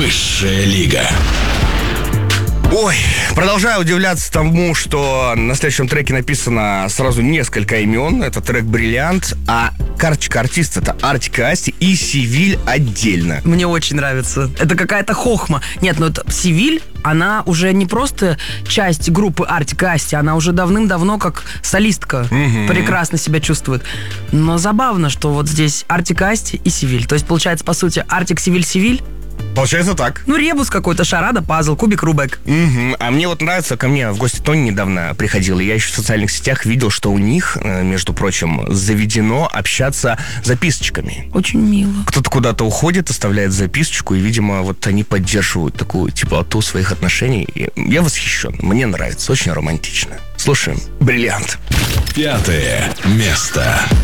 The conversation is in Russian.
Высшая лига. Ой, продолжаю удивляться тому, что на следующем треке написано сразу несколько имен. Это трек «Бриллиант», а карточка артиста — это Артик и Асти и Севиль отдельно. Мне очень нравится. Это какая-то хохма. Нет, ну это Севиль, она уже не просто часть группы Артик и Асти, она уже давным-давно как солистка прекрасно себя чувствует. Но забавно, что вот здесь Артик и Асти и Севиль. То есть получается, по сути, Артик, Севиль, Севиль. Получается так. Ну, ребус какой-то, шарада, пазл, кубик, Рубик. А мне вот нравится, ко мне в гости Тони недавно приходил, и я еще в социальных сетях видел, что у них, между прочим, заведено общаться записочками. Очень мило. Кто-то куда-то уходит, оставляет записочку, и, видимо, вот они поддерживают такую теплоту своих отношений. И я восхищен, мне нравится, очень романтично. Слушаем «Бриллиант». 5 место.